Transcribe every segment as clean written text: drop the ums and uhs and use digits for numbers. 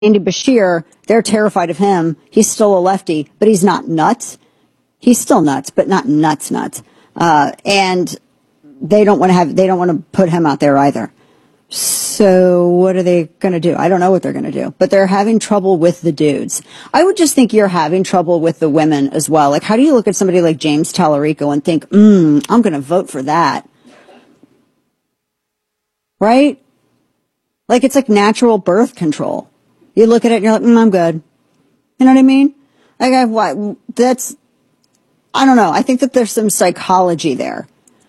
Andy Bashir, they're terrified of him. He's still a lefty, but he's not nuts. He's still nuts, but not nuts. And they don't want to put him out there either. So what are they going to do? I don't know what they're going to do, but they're having trouble with the dudes. I would just think you're having trouble with the women as well. Like, how do you look at somebody like James Tallarico and think, I'm going to vote for that? Right? Like, it's like natural birth control. You look at it and you're like, I'm good. You know what I mean? Like, I don't know. I think that there's some psychology there.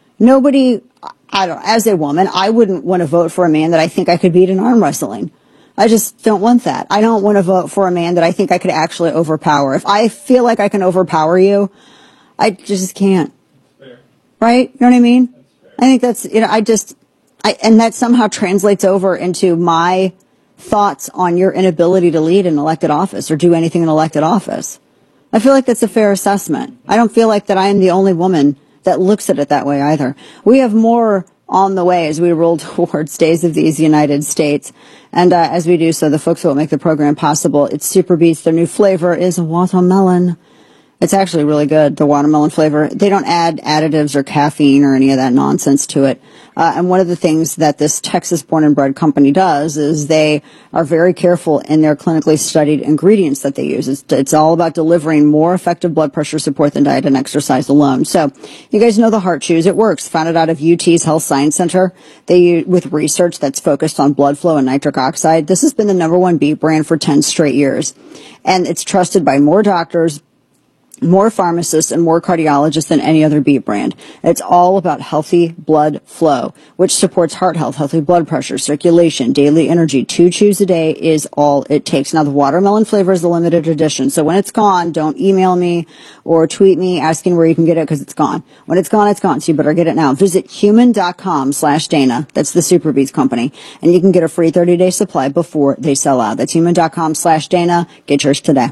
As a woman, I wouldn't want to vote for a man that I think I could beat in arm wrestling. I just don't want that. I don't want to vote for a man that I think I could actually overpower. If I feel like I can overpower you, I just can't. Fair. Right? You know what I mean? I think that's, and that somehow translates over into my thoughts on your inability to lead an elected office or do anything in elected office. I feel like that's a fair assessment. I don't feel like that I am the only woman that looks at it that way either. We have more on the way as we roll towards Days of these United States. And as we do so, the folks who will make the program possible, it's Super Beats. Their new flavor is watermelon. It's actually really good, the watermelon flavor. They don't add additives or caffeine or any of that nonsense to it. And one of the things that this Texas born and bred company does is they are very careful in their clinically studied ingredients that they use. It's all about delivering more effective blood pressure support than diet and exercise alone. So you guys know the Heart Chews. It works. Founded out of UT's Health Science Center. With research that's focused on blood flow and nitric oxide. This has been the #1 beet brand for 10 straight years. And it's trusted by more doctors, more pharmacists, and more cardiologists than any other beet brand. It's all about healthy blood flow, which supports heart health, healthy blood pressure, circulation, daily energy. 2 chews a day is all it takes. Now, the watermelon flavor is a limited edition, so when it's gone, don't email me or tweet me asking where you can get it because it's gone. When it's gone, it's gone, so you better get it now. Visit human.com/Dana. That's the Super Beats company, and you can get a free 30-day supply before they sell out. That's human.com/Dana. Get yours today.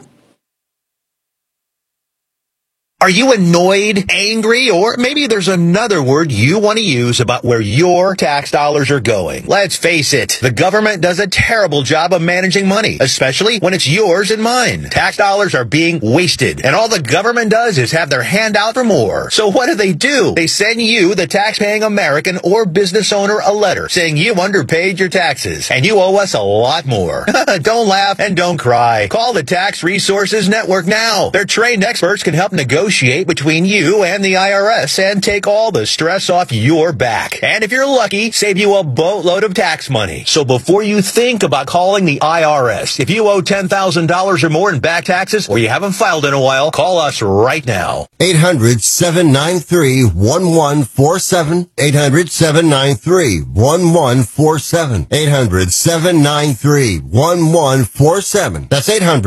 Are you annoyed, angry, or maybe there's another word you want to use about where your tax dollars are going? Let's face it, the government does a terrible job of managing money, especially when it's yours and mine. Tax dollars are being wasted, and all the government does is have their hand out for more. So what do? They send you, the tax-paying American or business owner, a letter saying you underpaid your taxes, and you owe us a lot more. Don't laugh and don't cry. Call the Tax Resources Network now. Their trained experts can help negotiate between you and the IRS and take all the stress off your back. And if you're lucky, save you a boatload of tax money. So before you think about calling the IRS, if you owe $10,000 or more in back taxes or you haven't filed in a while, call us right now. 800-793-1147. 800-793-1147. 800-793-1147. That's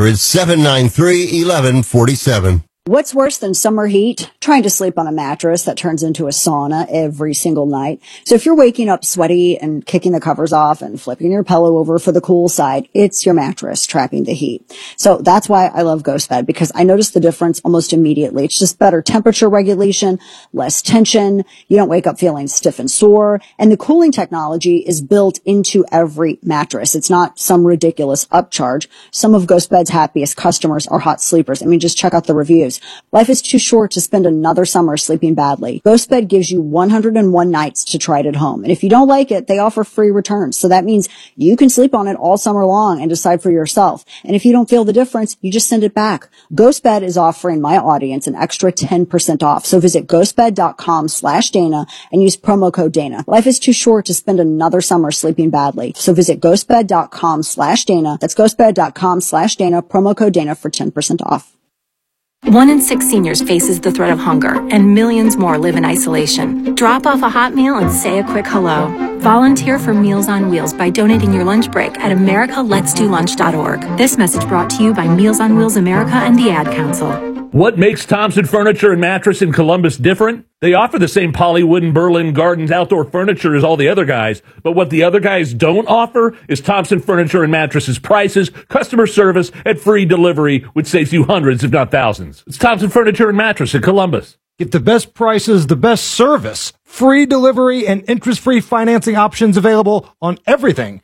800-793-1147. What's worse than summer heat? Trying to sleep on a mattress that turns into a sauna every single night. So if you're waking up sweaty and kicking the covers off and flipping your pillow over for the cool side, it's your mattress trapping the heat. So that's why I love GhostBed, because I notice the difference almost immediately. It's just better temperature regulation, less tension. You don't wake up feeling stiff and sore. And the cooling technology is built into every mattress. It's not some ridiculous upcharge. Some of GhostBed's happiest customers are hot sleepers. I mean, just check out the reviews. Life is too short to spend another summer sleeping badly. GhostBed gives you 101 nights to try it at home. And if you don't like it, they offer free returns. So that means you can sleep on it all summer long and decide for yourself. And if you don't feel the difference, you just send it back. GhostBed is offering my audience an extra 10% off. So visit ghostbed.com/Dana and use promo code Dana. Life is too short to spend another summer sleeping badly. So visit ghostbed.com/Dana. That's ghostbed.com/Dana, promo code Dana for 10% off. 1 in 6 seniors faces the threat of hunger, and millions more live in isolation. Drop off a hot meal and say a quick hello. Volunteer for Meals on Wheels by donating your lunch break at americaletsdolunch.org. This message brought to you by Meals on Wheels America and the Ad Council. What makes Thompson Furniture and Mattress in Columbus different? They offer the same poly, wooden, Berlin Gardens outdoor furniture as all the other guys, but what the other guys don't offer is Thompson Furniture and Mattresses prices, customer service, and free delivery, which saves you hundreds, if not thousands. It's Thompson Furniture and Mattress in Columbus. Get the best prices, the best service, free delivery, and interest-free financing options available on everything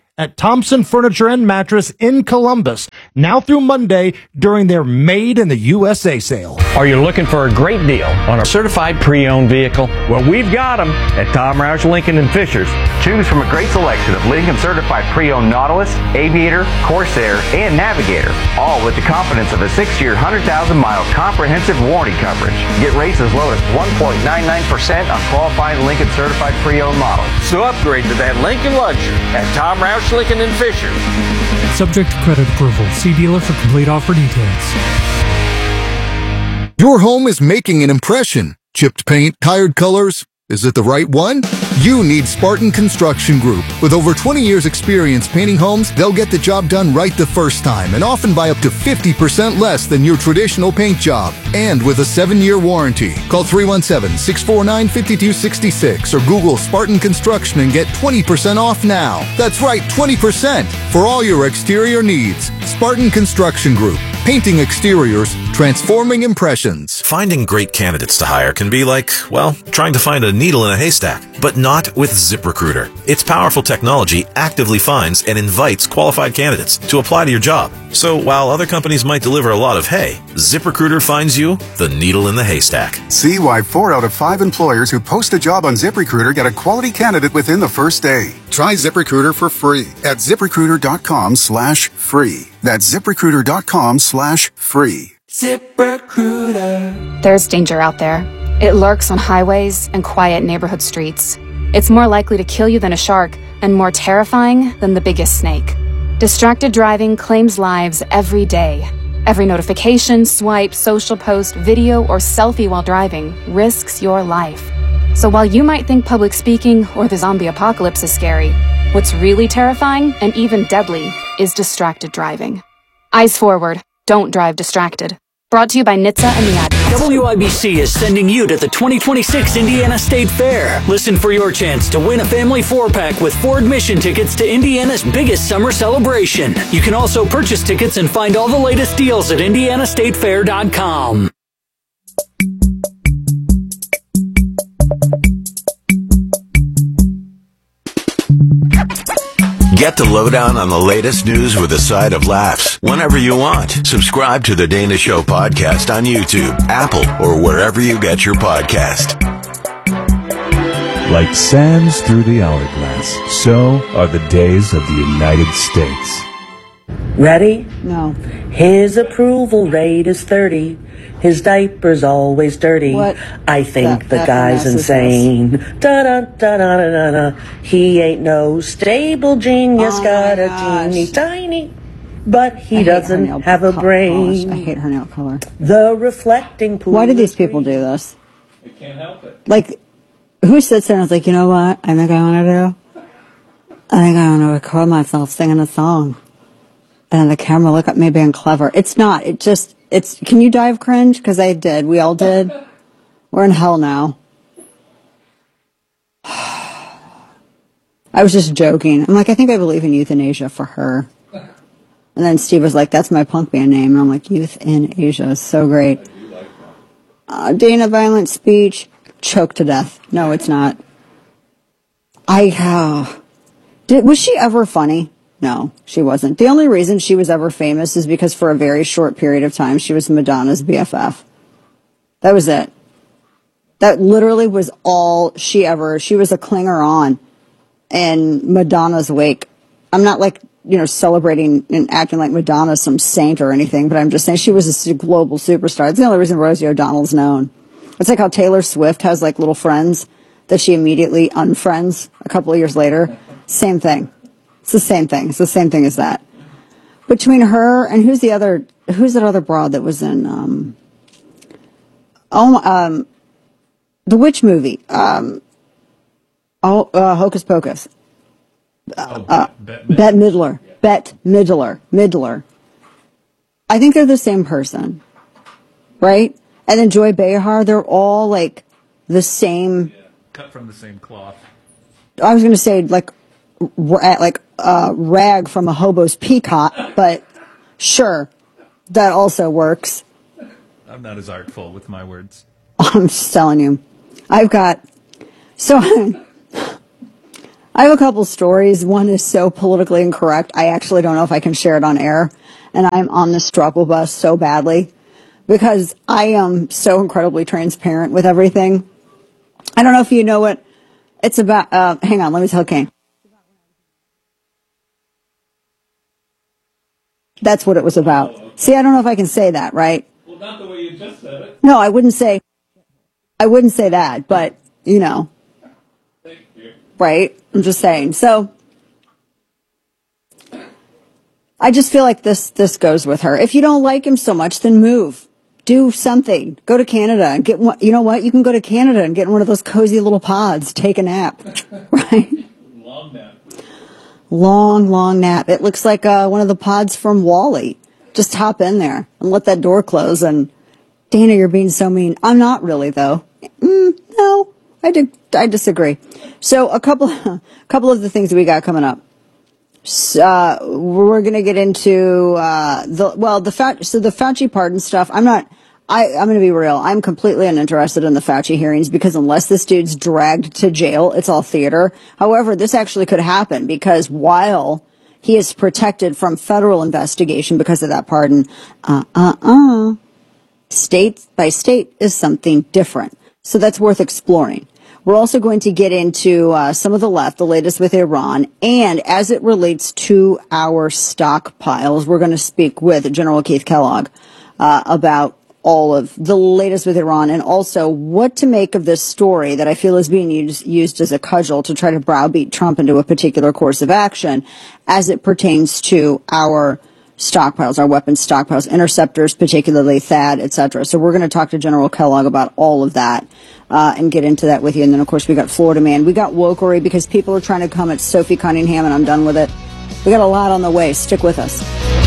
at Thompson Furniture and Mattress in Columbus, now through Monday during their Made in the USA sale. Are you looking for a great deal on a certified pre-owned vehicle? Well, we've got them at Tom Roush Lincoln and Fishers. Choose from a great selection of Lincoln certified pre-owned Nautilus, Aviator, Corsair, and Navigator, all with the confidence of a 6-year, 100,000-mile comprehensive warranty coverage. Get rates as low as 1.99% on qualifying Lincoln certified pre-owned models. So upgrade to that Lincoln luxury at Tom Roush Lincoln and Fishers. Subject to credit approval. See dealer for complete offer details. Your home is making an impression. Chipped paint, tired colors. Is it the right one? You need Spartan Construction Group. With over 20 years experience painting homes, they'll get the job done right the first time and often by up to 50% less than your traditional paint job. And with a 7-year warranty. Call 317-649-5266 or Google Spartan Construction and get 20% off now. That's right, 20% for all your exterior needs. Spartan Construction Group. Painting exteriors, transforming impressions. Finding great candidates to hire can be like, well, trying to find a needle in a haystack, but not with ZipRecruiter. Its powerful technology actively finds and invites qualified candidates to apply to your job. So while other companies might deliver a lot of hay, ZipRecruiter finds you the needle in the haystack. See why 4 out of 5 employers who post a job on ZipRecruiter get a quality candidate within the first day. Try ZipRecruiter for free at ZipRecruiter.com/free. That's ZipRecruiter.com/free. ZipRecruiter. There's danger out there. It lurks on highways and quiet neighborhood streets. It's more likely to kill you than a shark and more terrifying than the biggest snake. Distracted driving claims lives every day. Every notification, swipe, social post, video, or selfie while driving risks your life. So while you might think public speaking or the zombie apocalypse is scary, what's really terrifying and even deadly is distracted driving. Eyes forward. Don't drive distracted. Brought to you by NHTSA and the Ad Council. WIBC is sending you to the 2026 Indiana State Fair. Listen for your chance to win a family 4-pack with 4 admission tickets to Indiana's biggest summer celebration. You can also purchase tickets and find all the latest deals at indianastatefair.com. Get the lowdown on the latest news with a side of laughs whenever you want. Subscribe to the Dana Show podcast on YouTube, Apple, or wherever you get your podcast. Like sands through the hourglass, so are the days of the United States. Ready? No. His approval rate is 30. His diaper's always dirty. What? I think the guy's insane. Da-da-da-da-da-da. He ain't no stable genius, got a teeny tiny, but he doesn't have a brain. Polish. I hate her nail color. The reflecting pool. Why do these people do this? They can't help it. Like, who sits there and is like, you know what I think I want to do? I think I want to record myself singing a song. And the camera look at me being clever. It's not. Can you die of cringe? Because I did. We all did. We're in hell now. I was just joking. I'm like, I think I believe in euthanasia for her. And then Steve was like, that's my punk band name. And I'm like, Euthanasia is so great. Dana, violent speech. Choked to death. No, it's not. Was she ever funny? No, she wasn't. The only reason she was ever famous is because for a very short period of time, she was Madonna's BFF. That was it. That literally was all she was a clinger on in Madonna's wake. I'm not like, celebrating and acting like Madonna's some saint or anything, but I'm just saying she was a global superstar. It's the only reason Rosie O'Donnell's known. It's like how Taylor Swift has like little friends that she immediately unfriends a couple of years later. Same thing. It's the same thing. It's the same thing as that. Between her and who's that other broad that was in the witch movie? Hocus Pocus. Bette Midler. Bette Midler. I think they're the same person. Right? And then Joy Behar, they're all like the same. Yeah, cut from the same cloth. I was going to say like rag from a hobo's peacock, but sure, that also works. I'm not as artful with my words. I'm just telling you. I I have a couple stories. One is so politically incorrect, I actually don't know if I can share it on air. And I'm on the struggle bus so badly because I am so incredibly transparent with everything. I don't know if you know what it's about. Hang on, let me tell Kane. That's what it was about. See, I don't know if I can say that, right? Well, not the way you just said it. No, I wouldn't say that, but, you know. Thank you. Right? I'm just saying. So, I just feel like this goes with her. If you don't like him so much, then move. Do something. Go to Canada and get one. You know what? You can go to Canada and get in one of those cozy little pods. Take a nap. Right? Long nap. Long nap. It looks like one of the pods from WALL-E. Just hop in there and let that door close. And Dana, you're being so mean. I'm not really, though. No, I disagree. So a couple of the things that we got coming up. We're going to get into the Fauci pardon stuff. I'm going to be real. I'm completely uninterested in the Fauci hearings because unless this dude's dragged to jail, it's all theater. However, this actually could happen because while he is protected from federal investigation because of that pardon, state by state is something different. So that's worth exploring. We're also going to get into some of the left, the latest with Iran, and as it relates to our stockpiles, we're going to speak with General Keith Kellogg about all of the latest with Iran and also what to make of this story that I feel is being used as a cudgel to try to browbeat Trump into a particular course of action as it pertains to our stockpiles, our weapons stockpiles, interceptors, particularly THAAD, etc. So we're going to talk to General Kellogg about all of that and get into that with you. And then, of course, we got Florida Man. We got wokery because people are trying to come at Sophie Cunningham, and I'm done with it. We got a lot on the way. Stick with us.